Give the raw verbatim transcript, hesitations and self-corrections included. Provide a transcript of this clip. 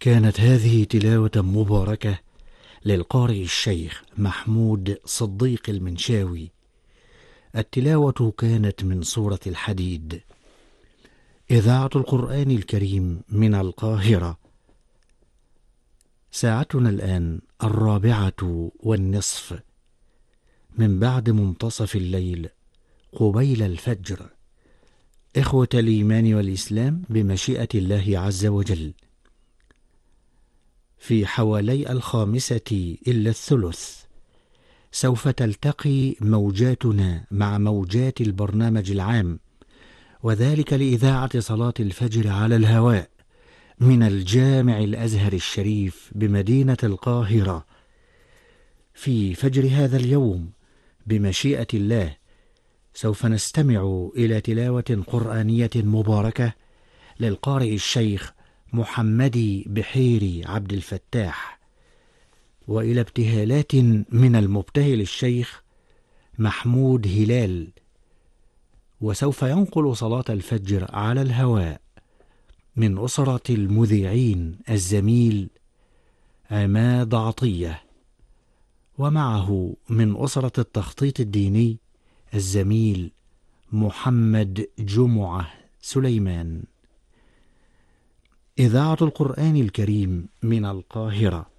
كانت هذه تلاوة مباركة للقارئ الشيخ محمود صديق المنشاوي. التلاوة كانت من سورة الحديد. إذاعة القرآن الكريم من القاهرة. ساعتنا الآن الرابعة والنصف من بعد منتصف الليل قبيل الفجر. إخوة الإيمان والإسلام، بمشيئة الله عز وجل، في حوالي الخامسة إلا الثلث سوف تلتقي موجاتنا مع موجات البرنامج العام، وذلك لإذاعة صلاة الفجر على الهواء من الجامع الأزهر الشريف بمدينة القاهرة. في فجر هذا اليوم بمشيئة الله سوف نستمع إلى تلاوة قرآنية مباركة للقارئ الشيخ محمدي بحيري عبد الفتاح، وإلى ابتهالات من المبتهل الشيخ محمود هلال. وسوف ينقل صلاة الفجر على الهواء من أسرة المذيعين الزميل عماد عطية، ومعه من أسرة التخطيط الديني الزميل محمد جمعة سليمان. إذاعة القرآن الكريم من القاهرة.